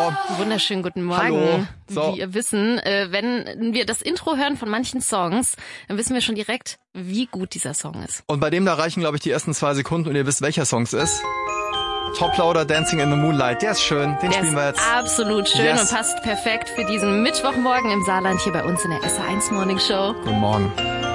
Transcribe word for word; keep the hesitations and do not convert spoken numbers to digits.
Frau. Wunderschönen guten Morgen. Hallo. So. Wie ihr wissen, äh, wenn wir das Intro hören von manchen Songs, dann wissen wir schon direkt, wie gut dieser Song ist. Und bei dem da reichen, glaube ich, die ersten zwei Sekunden und ihr wisst, welcher Song es ist. Top Loader, Dancing in the Moonlight. Der ist schön, den Der spielen wir ist jetzt. absolut schön Yes. und passt perfekt für diesen Mittwochmorgen im Saarland hier bei uns in der S R eins Morning Show. Guten Morgen.